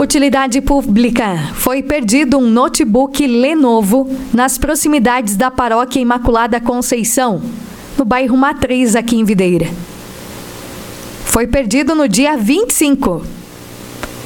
Utilidade pública. Foi perdido um notebook Lenovo nas proximidades da Paróquia Imaculada Conceição, no bairro Matriz, aqui em Videira. Foi perdido no dia 25.